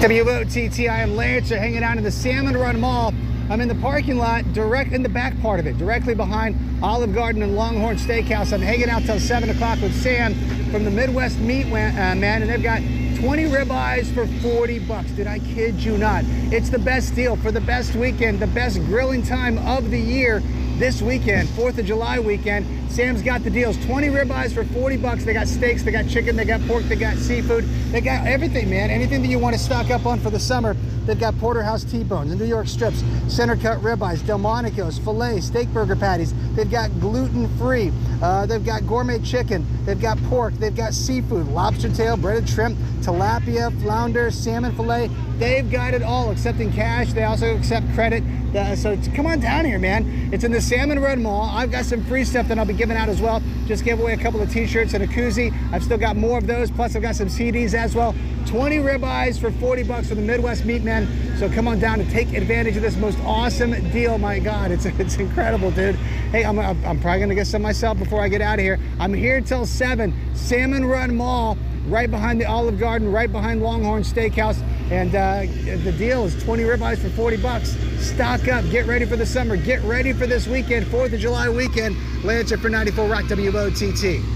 WOTT, I am Lancer, hanging out in the Salmon Run Mall. I'm in the parking lot, direct in the back part of it, directly behind Olive Garden and Longhorn Steakhouse. I'm hanging out till 7 o'clock with Sam from the Midwest Meat Man, and they've got 20 ribeyes for 40 bucks. Did I kid you not? It's the best deal for the best weekend, the best grilling time of the year. This weekend, 4th of July weekend, Sam's got the deals. 20 ribeyes for 40 bucks. They got steaks, they got chicken, they got pork, they got seafood. They got everything, man. Anything that you want to stock up on for the summer. They've got porterhouse T-bones, New York strips, center cut ribeyes, Delmonico's, filet, steak burger patties. They've got gluten-free. They've got gourmet chicken. They've got pork. They've got seafood, lobster tail, breaded shrimp, tilapia, flounder, salmon filet. They've got it all, accepting cash. They also accept credit. So come on down here, man. It's in the Salmon Run Mall. I've got some free stuff that I'll be giving out as well. Just gave away a couple of t-shirts and a koozie. I've still got more of those. Plus I've got some CDs as well. 20 ribeyes for 40 bucks for the Midwest Meat Men. So come on down and take advantage of this most awesome deal. My God, it's incredible, dude. Hey, I'm probably gonna get some myself before I get out of here. I'm here till 7, Salmon Run Mall, right behind the Olive Garden, right behind Longhorn Steakhouse. And the deal is 20 ribeyes for 40 bucks. Stock up, get ready for the summer, get ready for this weekend, 4th of July weekend. Lancer for 94 Rock WOTT.